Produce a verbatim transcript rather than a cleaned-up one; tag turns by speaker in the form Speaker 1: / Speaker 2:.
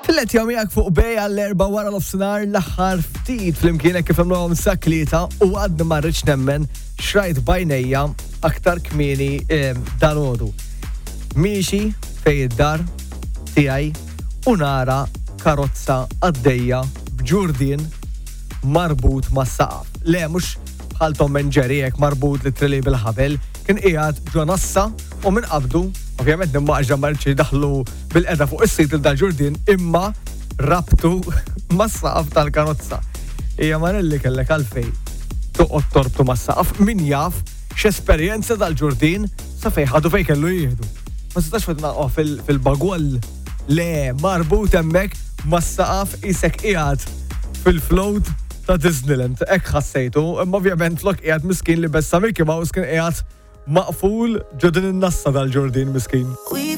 Speaker 1: Let jomijak fuq bej għall-erba wara l-ofsinar l-aħħar ftit fl-imkienek kif għamluhom saklita u għadna marriċ nemmen xrajt bajnejja aktar kmieni dal-għodu. Miexi fej id-dar tijaj u nara karozza għaddejja b'ġurdin marbut ma' saqaf. Le, mux bħal Tom and Jerry jek marbut li trili bil-ħabel, kien qiegħed ġonassa u minn qabdu, ovvjament nimmaġġa marċi daħlu bil-qeda fuq is-sit il-ġurdin imma rabtu ma' saqaf tal-karozza. Ija Marelli kellek għalfej toqgħod torbtu ma' saqaf min jaf x'esperjenza tal-ġurdin sa fej ħadu fej kellu jieħdu. Ma setax fedna fil-bagwall le marbut hemmhekk ma' saqaf isek qiegħed fil-float ta' Disneyland. Ek ħassejtu, imma ovvjament flok qiegħed miskin li bessa Mickey Mouse kien qiegħed maqful ġodin in-nassa tal-ġurdin miskin.